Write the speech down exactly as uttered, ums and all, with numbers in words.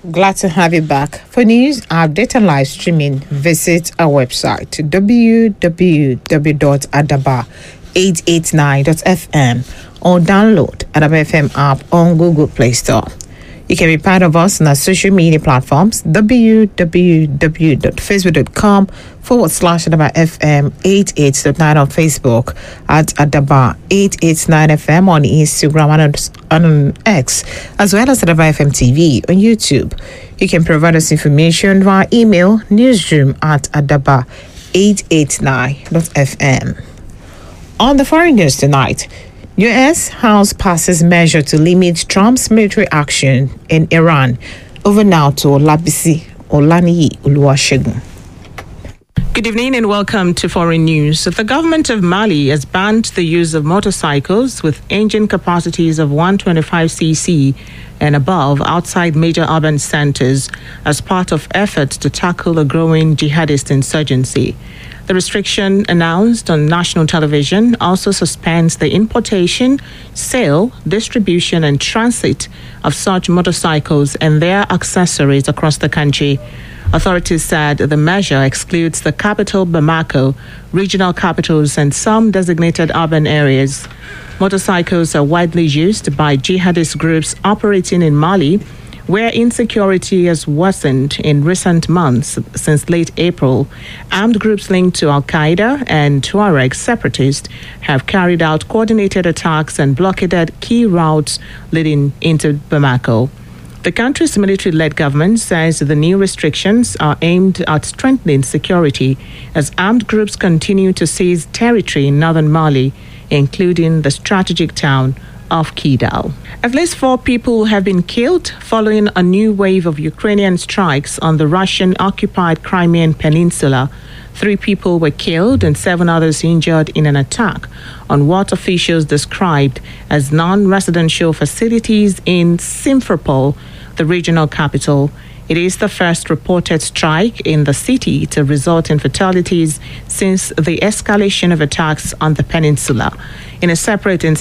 Glad to have you back. For news, update and live streaming, visit our website w w w dot adaba eight eight nine dot f m or download Adaba F M app on Google Play Store. You can be part of us on our social media platforms w w w dot facebook dot com forward slash Adaba F M eight eight nine on Facebook, at Adaba eight eight nine F M on Instagram and on X, as well as Adaba F M T V on YouTube. You can provide us information via email newsroom at adaba eight eight nine dot f m. On the foreign news tonight, U S House passes measure to limit Trump's military action in Iran. Over now to Olabisi Olaniyi Oluwasegun. Good evening and welcome to Foreign News. The government of Mali has banned the use of motorcycles with engine capacities of one twenty-five c c and above outside major urban centers as part of efforts to tackle a growing jihadist insurgency. The restriction announced on national television also suspends the importation, sale, distribution, and transit of such motorcycles and their accessories across the country. Authorities said the measure excludes the capital Bamako, regional capitals, and some designated urban areas. Motorcycles are widely used by jihadist groups operating in Mali, where insecurity has worsened in recent months. Since late April, armed groups linked to Al-Qaeda and Tuareg separatists have carried out coordinated attacks and blockaded key routes leading into Bamako. The country's military-led government says the new restrictions are aimed at strengthening security as armed groups continue to seize territory in northern Mali, including the strategic town of Kidal. At least four people have been killed following a new wave of Ukrainian strikes on the Russian-occupied Crimean Peninsula. Three people were killed and seven others injured in an attack on what officials described as non-residential facilities in Simferopol, the regional capital. It is the first reported strike in the city to result in fatalities since the escalation of attacks on the peninsula. In a separate incident,